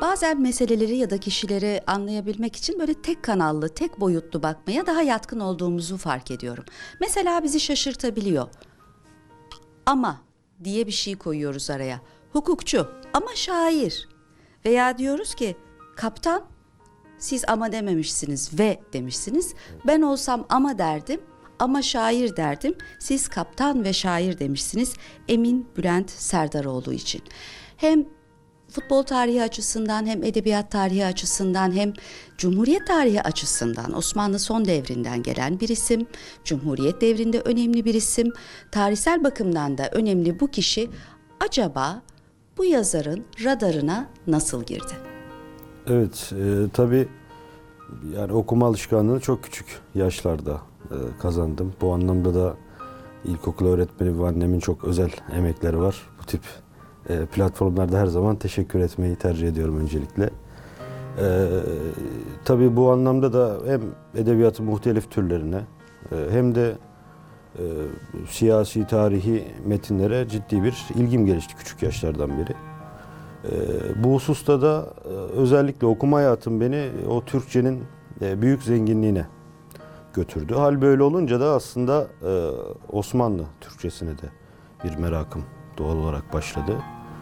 Bazen meseleleri ya da kişileri anlayabilmek için böyle tek kanallı, tek boyutlu bakmaya daha yatkın olduğumuzu fark ediyorum. Mesela bizi şaşırtabiliyor. Ama diye bir şey koyuyoruz araya. Hukukçu ama şair. Veya diyoruz ki kaptan, siz ama dememişsiniz ve demişsiniz. Ben olsam ama derdim ama şair derdim. Siz kaptan ve şair demişsiniz Emin Bülent Serdaroğlu için. Hem futbol tarihi açısından hem edebiyat tarihi açısından hem Cumhuriyet tarihi açısından Osmanlı son devrinden gelen bir isim, Cumhuriyet devrinde önemli bir isim, tarihsel bakımdan da önemli bu kişi acaba bu yazarın radarına nasıl girdi? Evet, tabii yani okuma alışkanlığını çok küçük yaşlarda kazandım. Bu anlamda da ilkokul öğretmeni ve annemin çok özel emekleri var. Bu tip platformlarda her zaman teşekkür etmeyi tercih ediyorum öncelikle. Tabii bu anlamda da hem edebiyatın muhtelif türlerine hem de siyasi, tarihi metinlere ciddi bir ilgim gelişti küçük yaşlardan beri. Bu hususta da özellikle okuma hayatım beni o Türkçenin büyük zenginliğine götürdü. Hal böyle olunca da aslında Osmanlı Türkçesine de bir merakım doğal olarak başladı.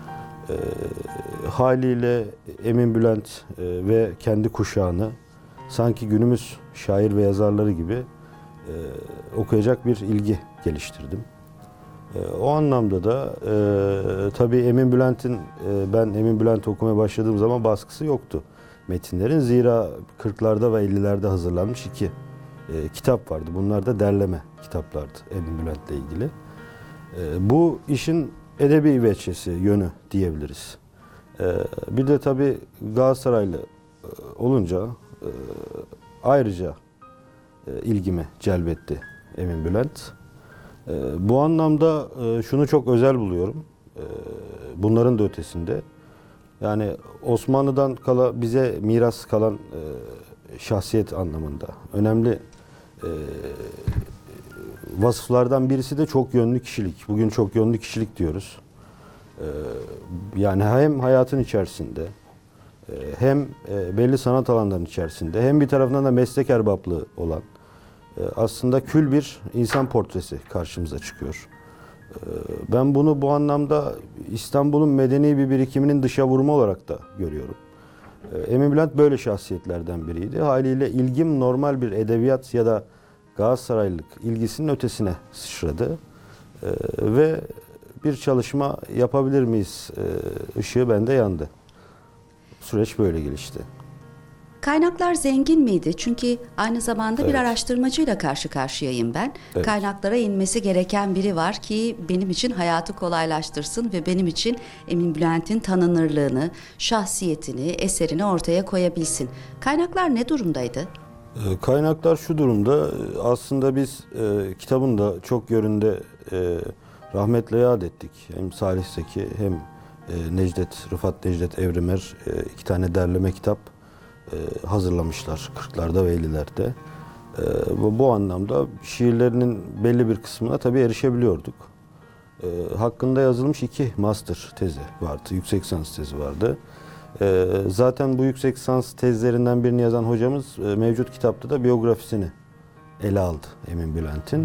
Haliyle Emin Bülent ve kendi kuşağını sanki günümüz şair ve yazarları gibi okuyacak bir ilgi geliştirdim. O anlamda da tabii Emin Bülent'in ben Emin Bülent okumaya başladığım zaman baskısı yoktu metinlerin. Zira 40'larda ve 50'lerde hazırlanmış iki kitap vardı. Bunlar da derleme kitaplardı Emin Bülent'le ilgili. Bu işin edebi veçesi, yönü diyebiliriz. Bir de tabii Galatasaraylı olunca ayrıca ilgimi celbetti Emin Bülent. Bu anlamda şunu çok özel buluyorum. Bunların da ötesinde. Yani Osmanlı'dan bize miras kalan şahsiyet anlamında önemli vasıflardan birisi de çok yönlü kişilik. Bugün çok yönlü kişilik diyoruz. Yani hem hayatın içerisinde hem belli sanat alanlarının içerisinde hem bir taraftan da meslek erbaplığı olan aslında kül bir insan portresi karşımıza çıkıyor. Ben bunu bu anlamda İstanbul'un medeni bir birikiminin dışa vurma olarak da görüyorum. Emin Bülent böyle şahsiyetlerden biriydi. Haliyle ilgim normal bir edebiyat ya da Galatasaraylılık ilgisinin ötesine sıçradı. Ve bir çalışma yapabilir miyiz ışığı bende yandı. Süreç böyle gelişti. Kaynaklar zengin miydi? Çünkü aynı zamanda bir Evet. araştırmacıyla karşı karşıyayım ben. Evet. Kaynaklara inmesi gereken biri var ki benim için hayatı kolaylaştırsın ve benim için Emin Bülent'in tanınırlığını, şahsiyetini, eserini ortaya koyabilsin. Kaynaklar ne durumdaydı? Kaynaklar şu durumda. Aslında biz kitabın da çok yönünde rahmetle yad ettik. Hem Salih Seki hem Rıfat Necdet Evrimer iki tane derleme kitap hazırlamışlar 40'larda ve 50'lerde. Bu anlamda şiirlerinin belli bir kısmına tabii erişebiliyorduk. Hakkında yazılmış 2 master tezi vardı, yüksek lisans tezi vardı. Zaten bu yüksek lisans tezlerinden birini yazan hocamız mevcut kitapta da biyografisini ele aldı Emin Bülent'in.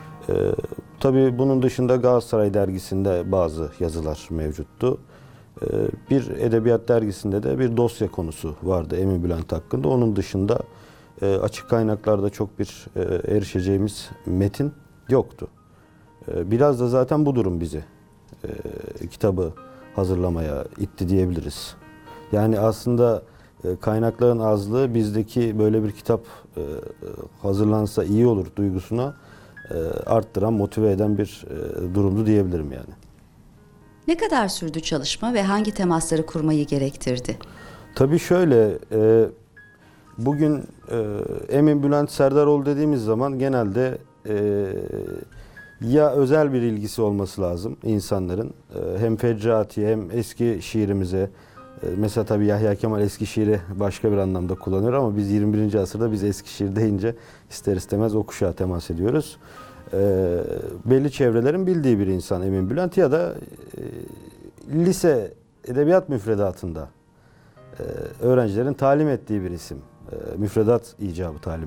Tabii bunun dışında Galatasaray dergisinde bazı yazılar mevcuttu. Bir edebiyat dergisinde de bir dosya konusu vardı Emin Bülent hakkında. Onun dışında açık kaynaklarda çok bir erişeceğimiz metin yoktu. Biraz da zaten bu durum bizi kitabı hazırlamaya itti diyebiliriz. Yani aslında kaynakların azlığı bizdeki böyle bir kitap hazırlansa iyi olur duygusuna arttıran, motive eden bir durumdu diyebilirim yani. Ne kadar sürdü çalışma ve hangi temasları kurmayı gerektirdi? Tabii şöyle, bugün Emin Bülent Serdaroğlu dediğimiz zaman genelde ya özel bir ilgisi olması lazım insanların. Hem Fecriati'ye hem eski şiirimize. Mesela tabii Yahya Kemal eski şiiri başka bir anlamda kullanıyor ama biz 21. asırda biz eski şiir deyince ister istemez o kuşağa temas ediyoruz. Belli çevrelerin bildiği bir insan Emin Bülent ya da lise edebiyat müfredatında öğrencilerin talim ettiği bir isim. Müfredat icabı talim